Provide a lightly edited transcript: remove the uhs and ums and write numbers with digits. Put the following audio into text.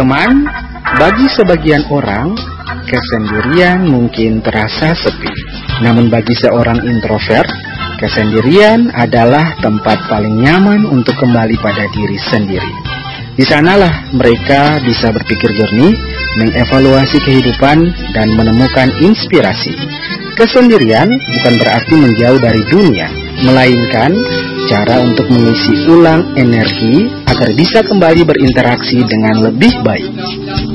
Teman, bagi sebagian orang, kesendirian mungkin terasa sepi. Namun bagi seorang introvert, kesendirian adalah tempat paling nyaman untuk kembali pada diri sendiri. Di sanalah mereka bisa berpikir jernih, mengevaluasi kehidupan, dan menemukan inspirasi. Kesendirian bukan berarti menjauh dari dunia, melainkan cara untuk mengisi ulang energi agar bisa kembali berinteraksi dengan lebih baik.